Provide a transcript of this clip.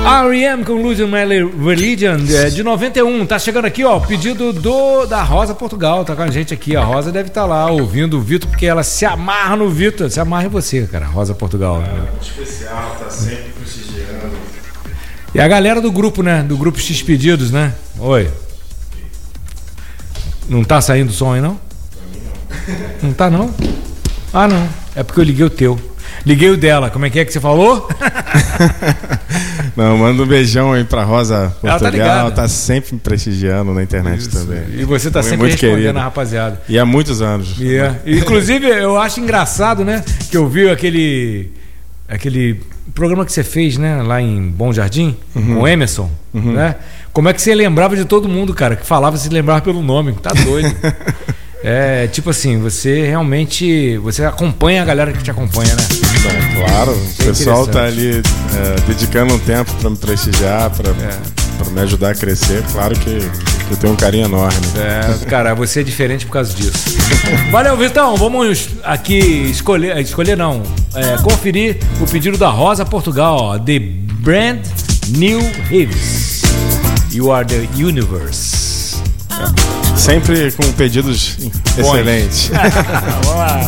R.E.M. com Losing My Religion, de 91. Tá chegando aqui, ó, pedido da Rosa Portugal. Tá com a gente aqui. A Rosa deve estar lá ouvindo o Vitor, porque ela se amarra no Vitor. Se amarra em você, cara, Rosa Portugal. Especial, tá sempre prestigiando. E a galera do grupo, né? Do grupo X Pedidos, né? Oi. Não tá saindo som aí, não? Pra mim não. Não tá, não? Ah, não. É porque eu liguei o teu. Liguei o dela. Como é que você falou? Não, manda um beijão aí pra Rosa Portugal. Ela tá sempre me prestigiando na internet. Isso. Também. E você tá sempre muito respondendo querido. A rapaziada. E há muitos anos. Inclusive, eu acho engraçado, né? Que eu vi aquele programa que você fez, né? Lá em Bom Jardim, com o Emerson, né? Como é que você lembrava de todo mundo, cara? Que falava, se lembrava pelo nome. Tá doido. É, tipo assim, você realmente... Você acompanha a galera que te acompanha, né? É, claro, o pessoal tá ali dedicando um tempo pra me prestigiar, pra me ajudar a crescer. Claro que eu tenho um carinho enorme. Cara, você é diferente por causa disso. Valeu, Vitão. Vamos aqui conferir o pedido da Rosa Portugal, ó, The Brand New Hives. You Are The Universe. Sempre com pedidos excelentes. Vamos lá.